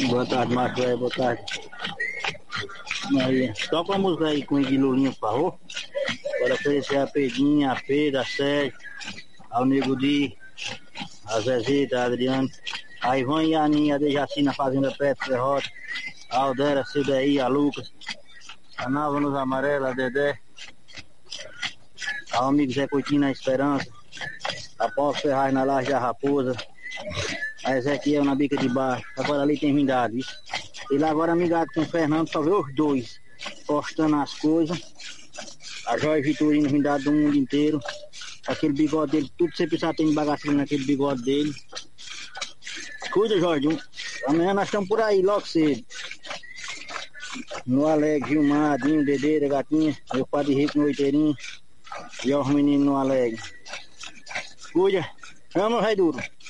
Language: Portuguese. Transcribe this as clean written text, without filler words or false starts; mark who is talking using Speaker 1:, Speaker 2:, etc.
Speaker 1: Boa tarde, Marcos, velho. Boa tarde. Aí, toca uma música aí com o Iguilulinho, por favor. Para oferecer a Pedrinha, a Pedro, a Sérgio, ao Nego Di, a Zezita, a Adriano, a Ivan e a Aninha, a Dejaci na Fazenda Petro, Ferrota, a Aldera, a CDI, a Lucas, a Nava nos Amarelos, a Dedé, ao amigo Zé Coutinho na Esperança, a Paulo Ferraz na Laje da Raposa, a Ezequiel na Bica de Baixo. Agora ali tem Rindado, isso. E lá agora amigado com o Fernando, só vê os dois postando as coisas. A Jorge Vitorino Rindado do mundo inteiro. Aquele bigode dele, tudo que você precisar tem bagaceiro naquele bigode dele. Cuida, Jorge. Amanhã nós estamos por aí, logo cedo. No Alegre, Gilmar, Dinho, Dedeira, Gatinha, meu Padre Rico no Oiteirinho e os meninos no Alegre. Cuida. Vamos, Rei Duro.